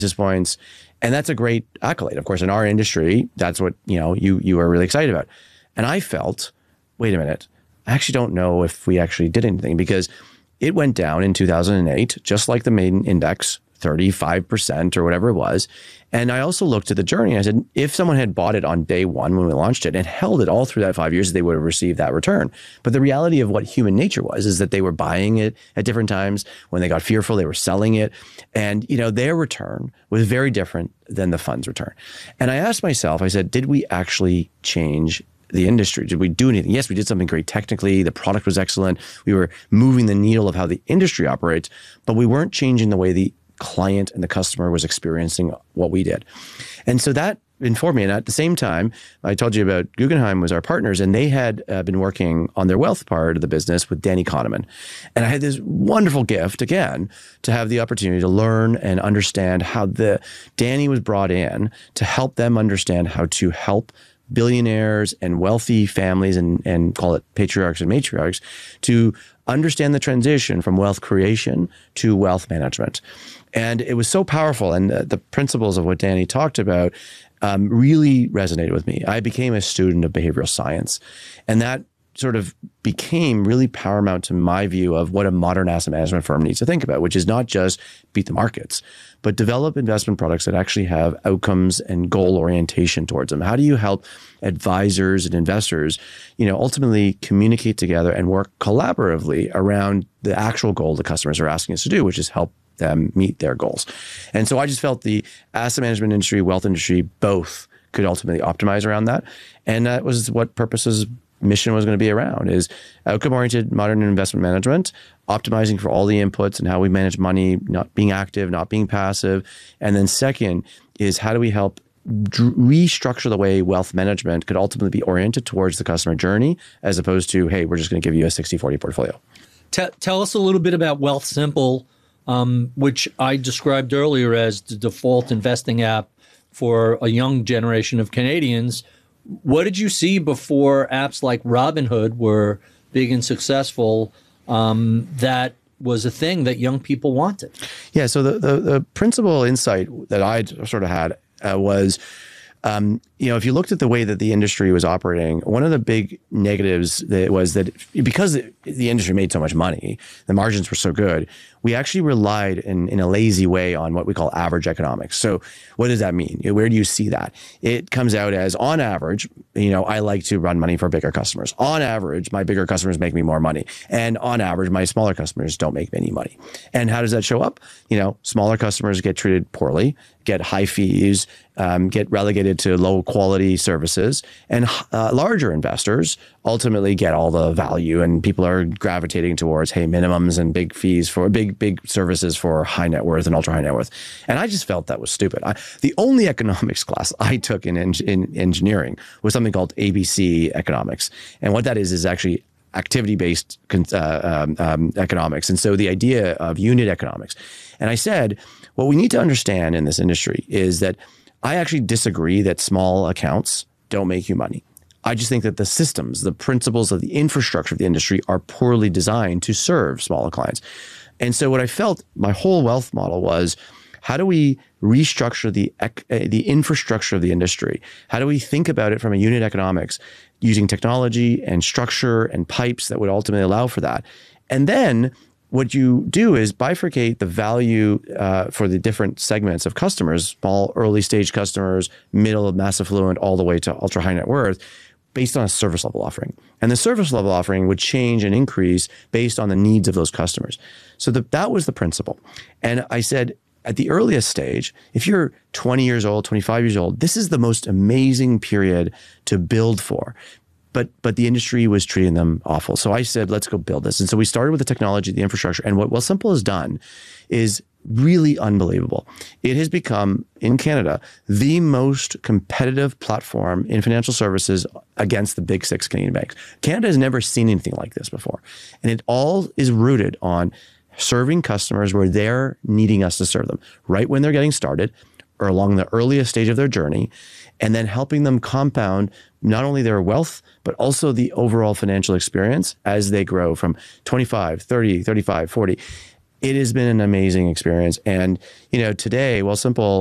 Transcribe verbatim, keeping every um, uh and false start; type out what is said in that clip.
basis points. And that's a great accolade. Of course, in our industry, that's what, you know, you, you are really excited about. And I felt, wait a minute, I actually don't know if we actually did anything, because it went down in two thousand eight, just like the main index, thirty-five percent or whatever it was. And I also looked at the journey. I said, if someone had bought it on day one when we launched it and held it all through that five years, they would have received that return. But the reality of what human nature was is that they were buying it at different times. When they got fearful, they were selling it. And, you know, their return was very different than the fund's return. And I asked myself, I said, did we actually change the industry? Did we do anything? Yes, we did something great technically. The product was excellent. We were moving the needle of how the industry operates, but we weren't changing the way the client and the customer was experiencing what we did. And so that informed me. And at the same time, I told you about Guggenheim was our partners, and they had uh, been working on their wealth part of the business with Danny Kahneman. And I had this wonderful gift, again, to have the opportunity to learn and understand how the Danny was brought in to help them understand how to help billionaires and wealthy families, and, and call it patriarchs and matriarchs, to understand the transition from wealth creation to wealth management. And it was so powerful. And the, the principles of what Danny talked about um, really resonated with me. I became a student of behavioral science, and that sort of became really paramount to my view of what a modern asset management firm needs to think about, which is not just beat the markets, but develop investment products that actually have outcomes and goal orientation towards them. How do you help advisors and investors, you know, ultimately communicate together and work collaboratively around the actual goal the customers are asking us to do, which is help them meet their goals? And so I just felt the asset management industry, wealth industry, both could ultimately optimize around that. And that was what Purpose's mission was going to be around, is outcome-oriented modern investment management, optimizing for all the inputs and how we manage money, not being active, not being passive. And then second is, how do we help restructure the way wealth management could ultimately be oriented towards the customer journey, as opposed to, hey, we're just going to give you a sixty forty portfolio. T- tell us a little bit about Wealthsimple, um, which I described earlier as the default investing app for a young generation of Canadians. What did you see before apps like Robinhood were big and successful, um, that was a thing that young people wanted? Yeah, so the, the, the principal insight that I sort of had uh, was, um, you know, if you looked at the way that the industry was operating, one of the big negatives that was that because the industry made so much money, the margins were so good, we actually relied in, in a lazy way on what we call average economics. So what does that mean? Where do you see that? It comes out as, on average, you know, I like to run money for bigger customers. On average, my bigger customers make me more money. And on average, my smaller customers don't make any money. And how does that show up? You know, smaller customers get treated poorly, get high fees, um, get relegated to low quality services, and uh, larger investors ultimately get all the value, and people are gravitating towards, hey, minimums and big fees for big, big services for high net worth and ultra high net worth. And I just felt that was stupid. I, the only economics class I took in, in, in engineering was something called A B C economics. And what that is, is actually activity-based uh, um, um, economics. And so the idea of unit economics. And I said, what we need to understand in this industry is that I actually disagree that small accounts don't make you money. I just think that the systems, the principles of the infrastructure of the industry are poorly designed to serve smaller clients. And so what I felt my whole wealth model was, how do we restructure the the infrastructure of the industry? How do we think about it from a unit economics, using technology and structure and pipes that would ultimately allow for that? And then what you do is bifurcate the value uh, for the different segments of customers, small, early stage customers, middle, mass affluent, all the way to ultra high net worth, based on a service level offering. And the service level offering would change and increase based on the needs of those customers. So the, that was the principle. And I said, at the earliest stage, if you're twenty years old, twenty-five years old, this is the most amazing period to build for. But but the industry was treating them awful. So I said, let's go build this. And so we started with the technology, the infrastructure. And what Wealthsimple has done is really unbelievable. It has become, in Canada, the most competitive platform in financial services against the big six Canadian banks. Canada has never seen anything like this before. And it all is rooted on serving customers where they're needing us to serve them, right when they're getting started or along the earliest stage of their journey, and then helping them compound not only their wealth, but also the overall financial experience as they grow from twenty-five, thirty, thirty-five, forty. it has been an amazing experience. And, you know, today, Wealthsimple